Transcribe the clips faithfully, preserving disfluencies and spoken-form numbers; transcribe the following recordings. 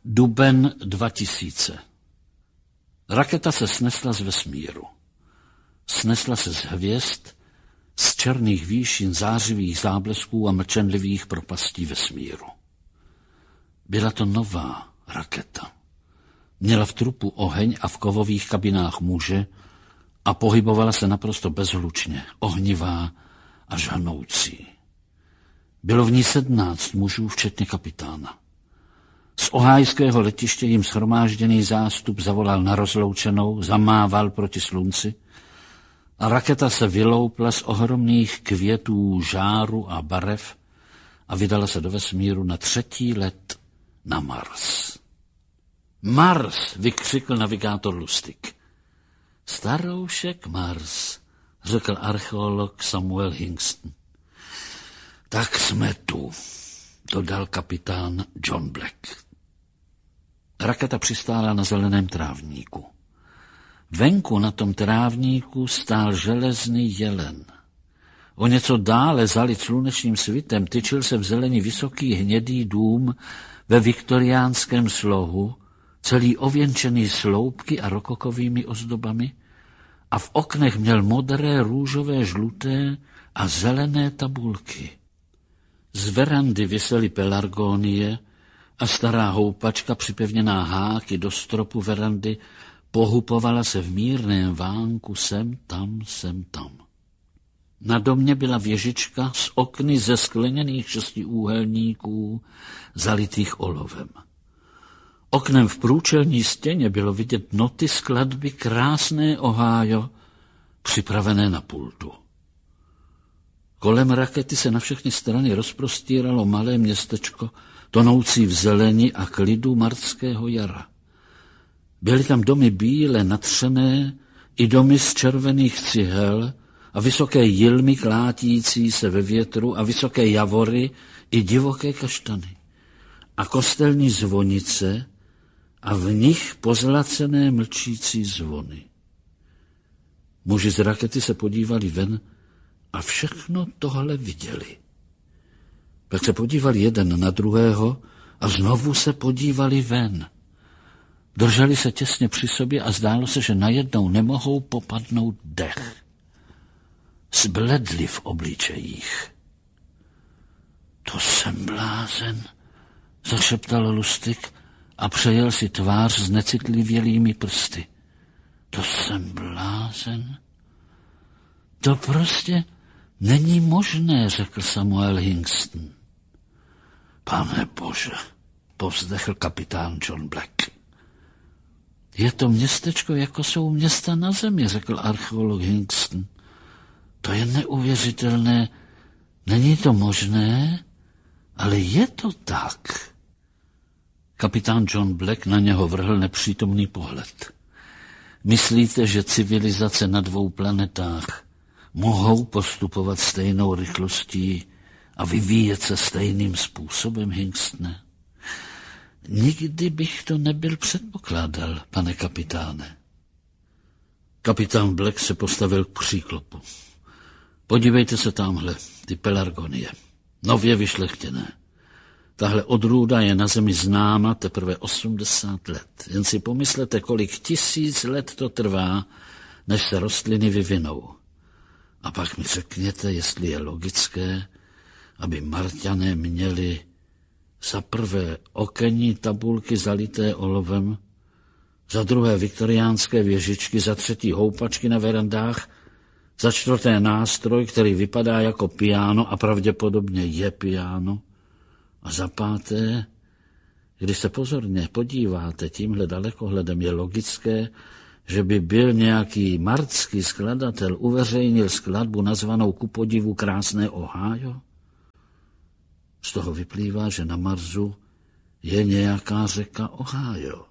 Duben dva tisíce. Raketa se snesla z vesmíru. Snesla se z hvězd, z černých výšin zářivých záblesků a mlčenlivých propastí vesmíru. Byla to nová raketa. Měla v trupu oheň a v kovových kabinách muže a pohybovala se naprosto bezhlučně, ohnivá a žhanoucí. Bylo v ní sedmnáct mužů, včetně kapitána. Z ohájského letiště jim shromážděný zástup zavolal na rozloučenou, zamával proti slunci a raketa se vyloupla z ohromných květů žáru a barev a vydala se do vesmíru na třetí let na Mars. Mars, vykřikl navigátor Lustig. Staroušek Mars, řekl archeolog Samuel Hingston. Tak jsme tu, dodal kapitán John Black. Raketa přistála na zeleném trávníku. Venku na tom trávníku stál železný jelen. O něco dále, zalit slunečním svitem, tyčil se v zelení vysoký hnědý dům ve viktoriánském slohu, celý ověnčený sloupky a rokokovými ozdobami, a v oknech měl modré, růžové, žluté a zelené tabulky. Z verandy visely pelargonie a stará houpačka připevněná háky do stropu verandy pohupovala se v mírném vánku sem tam, sem tam. Na domě byla věžička s okny ze skleněných šestiúhelníků zalitých olovem. Oknem v průčelní stěně bylo vidět noty skladby Krásné Ohio, připravené na pultu. Kolem rakety se na všechny strany rozprostíralo malé městečko, tonoucí v zeleni a klidu martského jara. Byly tam domy bíle natřené i domy z červených cihel a vysoké jilmy klátící se ve větru a vysoké javory i divoké kaštany. A kostelní zvonice a v nich pozlacené mlčící zvony. Muži z rakety se podívali ven a všechno tohle viděli. Pak se podívali jeden na druhého a znovu se podívali ven. Drželi se těsně při sobě a zdálo se, že najednou nemohou popadnout dech. Zbledli v obličejích. To jsem blázen, zašeptal Lustig a přejel si tvář s necitlivělými prsty. To jsem blázen? To prostě není možné, řekl Samuel Hingston. Pane Bože, povzdechl kapitán John Black. Je to městečko, jako jsou města na zemi, řekl archeolog Hingston. To je neuvěřitelné, není to možné, ale je to tak. Kapitán John Black na něho vrhl nepřítomný pohled. Myslíte, že civilizace na dvou planetách mohou postupovat stejnou rychlostí a vyvíjet se stejným způsobem, Hingstne? Nikdy bych to nebyl předpokládal, pane kapitáne. Kapitán Black se postavil k příklopu. Podívejte se tamhle, ty pelargonie, nově vyšlechtěné. Tahle odrůda je na zemi známa teprve osmdesát let. Jen si pomyslete, kolik tisíc let to trvá, než se rostliny vyvinou. A pak mi řekněte, jestli je logické, aby Marťané měli za prvé okenní tabulky zalité olovem, za druhé viktoriánské věžičky, za třetí houpačky na verandách, za čtvrté nástroj, který vypadá jako piano a pravděpodobně je piano, a za páté, když se pozorně podíváte tímhle dalekohledem, je logické, že by byl nějaký martský skladatel uveřejnil skladbu nazvanou ku podivu Krásné Ohio? Z toho vyplývá, že na Marsu je nějaká řeka Ohio.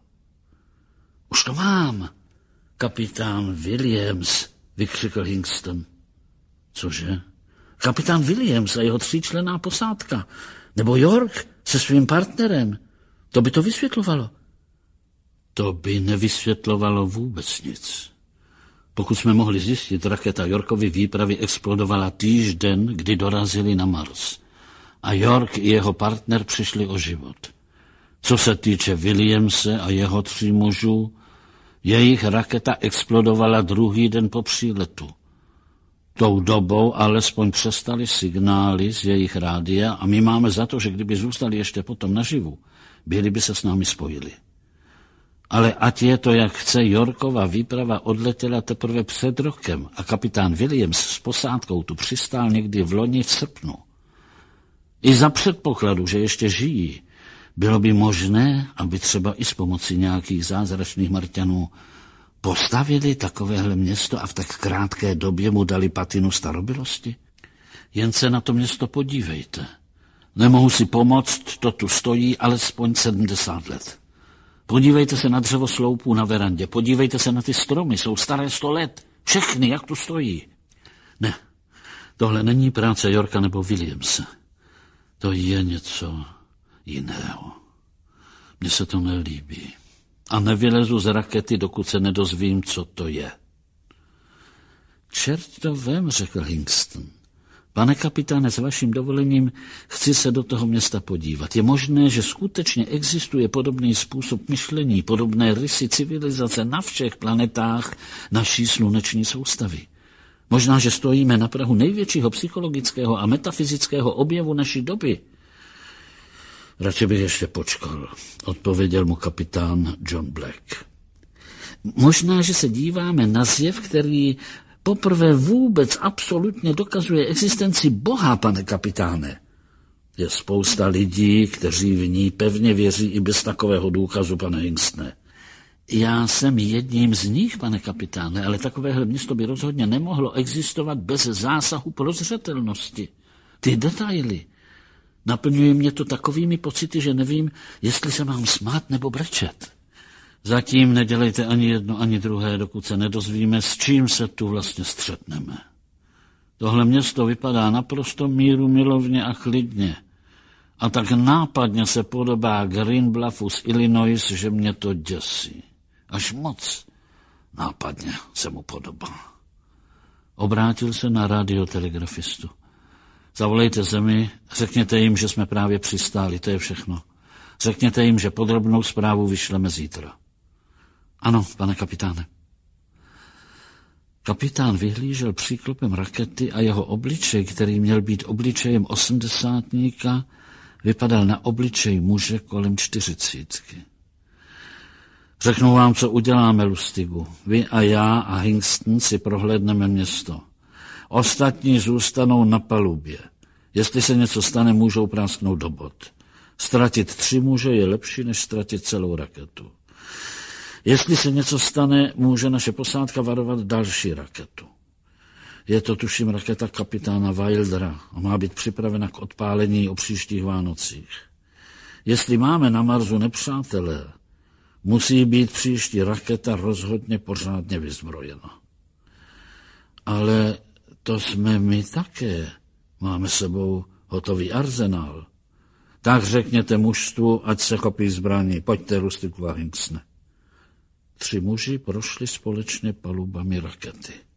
Už to mám, kapitán Williams, vykřikl Hingston. Cože? Kapitán Williams a jeho tříčlenná posádka. Nebo York se svým partnerem. To by to vysvětlovalo. To by nevysvětlovalo vůbec nic. Pokud jsme mohli zjistit, raketa Yorkovy výpravy explodovala týžden, kdy dorazili na Mars. A York i jeho partner přišli o život. Co se týče Williamse a jeho tří mužů, jejich raketa explodovala druhý den po příletu. Tou dobou alespoň přestaly signály z jejich rádia a my máme za to, že kdyby zůstali ještě potom naživu, byli by se s námi spojili. Ale ať je to, jak chce, Yorkova výprava odletěla teprve před rokem a kapitán Williams s posádkou tu přistál někdy v loni v srpnu. I za předpokladu, že ještě žijí, bylo by možné, aby třeba i s pomocí nějakých zázračných Marťanů postavili takovéhle město a v tak krátké době mu dali patinu starobilosti? Jen se na to město podívejte. Nemohu si pomoct, to tu stojí alespoň sedmdesát let. Podívejte se na dřevo sloupů na verandě, podívejte se na ty stromy, jsou staré sto let. Všechny, jak tu stojí. Ne, tohle není práce Yorka nebo Williamse. To je něco jiného. Mně se to nelíbí. A nevylezu z rakety, dokud se nedozvím, co to je. Čert to vem, řekl Hingston. Pane kapitáne, s vaším dovolením chci se do toho města podívat. Je možné, že skutečně existuje podobný způsob myšlení, podobné rysy civilizace na všech planetách naší sluneční soustavy. Možná, že stojíme na prahu největšího psychologického a metafyzického objevu naší doby. Radši bych ještě počkal, odpověděl mu kapitán John Black. Možná, že se díváme na zjev, který poprvé vůbec absolutně dokazuje existenci Boha, pane kapitáne. Je spousta lidí, kteří v ní pevně věří i bez takového důkazu, pane Hingstone. Já jsem jedním z nich, pane kapitáne, ale takovéhle město by rozhodně nemohlo existovat bez zásahu prozřetelnosti. Ty detaily. Naplňuje mě to takovými pocity, že nevím, jestli se mám smát nebo brečet. Zatím nedělejte ani jedno, ani druhé, dokud se nedozvíme, s čím se tu vlastně střetneme. Tohle město vypadá naprosto míru milovně a klidně. A tak nápadně se podobá Green Bluffu z Illinois, že mě to děsí. Až moc nápadně se mu podobá. Obrátil se na radiotelegrafistu. Zavolejte zemi, řekněte jim, že jsme právě přistáli, to je všechno. Řekněte jim, že podrobnou zprávu vyšleme zítra. Ano, pane kapitáne. Kapitán vyhlížel příklopem rakety a jeho obličej, který měl být obličejem osmdesátníka, vypadal na obličej muže kolem čtyřicítky. Řeknu vám, co uděláme, Lustigu. Vy a já a Hingston si prohlédneme město. Ostatní zůstanou na palubě. Jestli se něco stane, můžou prásknout do bod. Ztratit tři muže je lepší, než ztratit celou raketu. Jestli se něco stane, může naše posádka varovat další raketu. Je to, tuším, raketa kapitána Wildera a má být připravena k odpálení o příštích Vánocích. Jestli máme na Marsu nepřátelé, musí být příští raketa rozhodně pořádně vyzbrojena. Ale to jsme my také. Máme sebou hotový arzenál. Tak řekněte mužstvu, ať se chopí zbraní. Pojďte, Rustiku a Hingstone. Tři muži prošli společně palubami rakety.